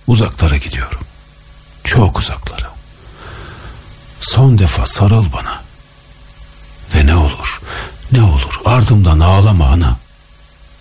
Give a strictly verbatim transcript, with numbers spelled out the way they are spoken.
Uzaklara gidiyorum. Çok uzaklara. Son defa sarıl bana. Ve ne olur, ne olur ardımdan ağlama ana.